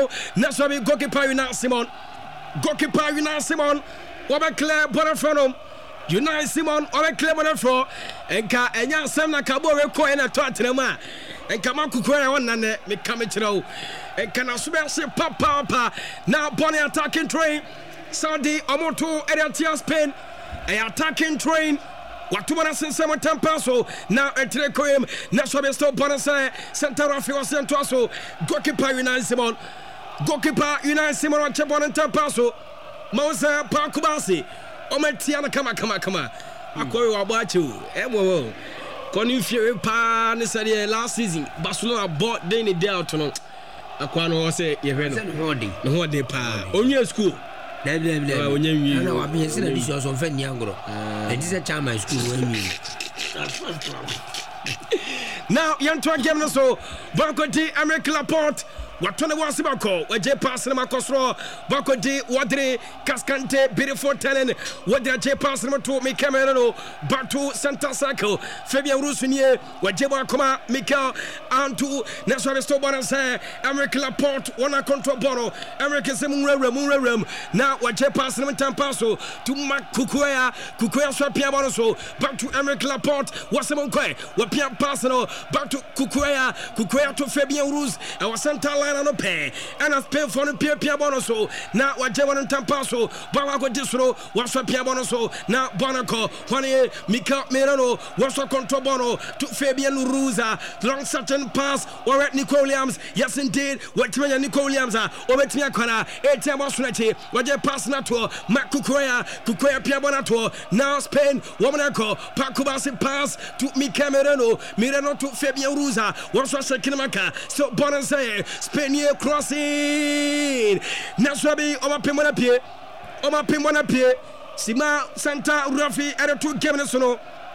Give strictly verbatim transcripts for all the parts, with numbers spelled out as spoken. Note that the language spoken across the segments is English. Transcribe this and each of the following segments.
That's why we goalkeeper Unai Simon. Goalkeeper Unai Simon. What clear ball from him. Unai Simon. What clear ball from. Enka enya sem na kabo rekɔ na to atenema. Enka makukura one na me come chiro. Enka na so be se papa papa. Now Bonnie attacking train. Saudi Omoto Eriatia Spain. A attacking train. Watubana Sensama Tampaso. Now entre koem. Na so be stop Bonasa. Center Rafi was sent to us. Goalkeeper Unai Simon. Goalkeeper Unai Simon on Chabon and Tampaso. Mausa Parkubasi. Ometiana kama kama kama. Akoi wabachu. Ewo. Koni Fury pa ne said last season Barcelona bought Danny Dale to no. Akwano say ye hwe no. Holding. No hode pa. Onye school. Blah blah blah. Onye wi. Na wa bi se na dis so fa ni angro. E dis a chama school when me. Now yanto game no so Bakoti America Laporte. Watone wasibako waje pass na makosro Bakodi Wadre Cascante beautiful talent Wadre je pass na to me Cameroon Batu center circle Fabian Roussinier waje wakoma Mikel Antu National Stobana say America Laporte wana control bono America semunre munre now waje pass na tampaso to Mark Kukuya Kukuya swapia bono so back to America Laporte wasemonkwe wapia pass no back to Kukuya Kukuya to Fabian Rouss and was center line no pay and as pay for the pia pia bonoso now what je want tampaso bawa go disro was pia bonoso now bonako one Mika Merano was control bono to Fabian Ruza long certain pass or at Nico Williams yes indeed what Nico Williams are over Tia Kona eight time was ready what je pass na to Makukoya Kukoya pia bonato now Spain womanako Pakubasi pass to Mika Merano Merano to Fabian Ruza was was Kinamaka so bonus say Spain crossing Naswabi Oma Pimona Pie Oma Pimona Pie Sima Santa Rafi at a two cabinet sono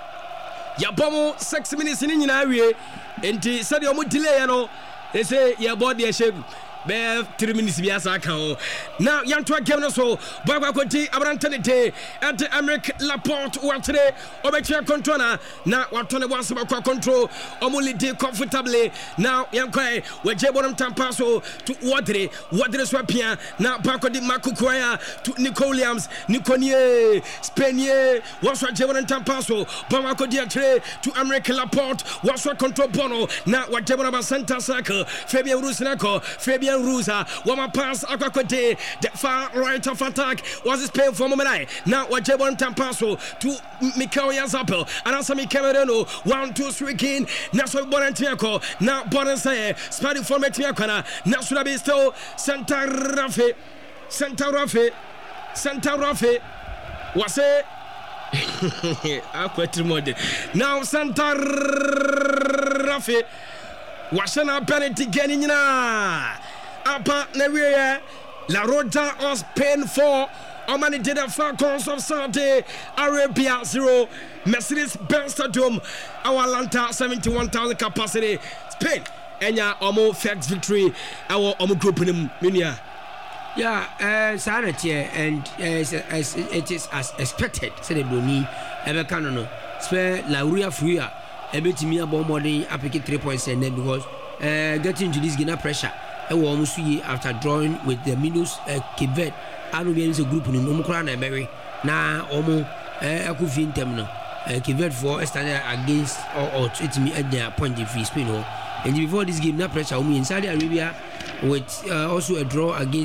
Yabomo six minutes in Inawi and Sadio Mutileano they say your body a shape Bear three minutes biasa kao. Now Yantua Kemnoso, Bagakoti, Abrantanite, and Americ Laporte Watre, Obetia Contona. Now Watona was about control, Omuliti comfortably. Now Yankai, where Jebonam Tampaso to Wadre, Wadre Swapia, now Paco di Makukwaya to Nico Williams, Niconier, Spanier, was what Jebonam Tampaso, Bamako Diatre to Americ Laporte, was what control Bono. Now what Jebonam Santa Circle, Fabian Rusinaco, Fabian Ruza, Wama pass Aquacote, the far right of attack was his pain for Momenai. Now what Jebon Tampaso to Mikao Yazapel, and Asami Camerano, one, two, three, king, Naso Bonantiaco, now Bonansae, Spadi for Metiacana, Nasurabi still, Santa Rafe, Santa Rafe, Santa Rafe, was it? Now Santa Rafe, Washana penalty getting na. Apa Nevia La Rota of Spain four Omani did a Falcons of Saudi Arabia zero Mercedes Benz Stadium our Atlanta seventy-one thousand capacity Spain Enya Omo Fax victory our Omo group in Minia. Yeah, uh, sanity and uh, as, as it is as expected. Said Doni, ever canon, spare La Ria Fuya, a bit me about more than applique three points and then because uh, getting to this Guinea pressure. I will see after drawing with the Minus uh, Cape Verde. I will be in the group in Nomokran and Berry. Now, Omo, I could find them now. Cape Verde for standing against or, or treat me at their point of view. And before this game, no pressure on me in Saudi Arabia with uh, also a draw against.